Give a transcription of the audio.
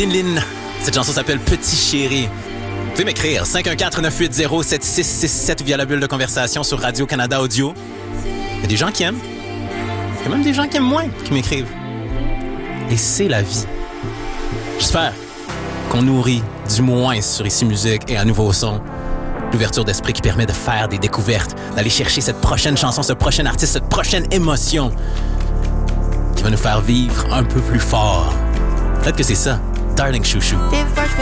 Lin Lin. Cette chanson s'appelle Petit Chéri. Vous pouvez m'écrire 514-980-7667 via la bulle de conversation sur Radio-Canada Audio. Il y a des gens qui aiment. Il y a même des gens qui aiment moins qui m'écrivent. Et c'est la vie. J'espère qu'on nourrit du moins sur Ici Musique et un nouveau son. L'ouverture d'esprit qui permet de faire des découvertes, d'aller chercher cette prochaine chanson, ce prochain artiste, cette prochaine émotion qui va nous faire vivre un peu plus fort. Peut-être que c'est ça, Darling Chouchou.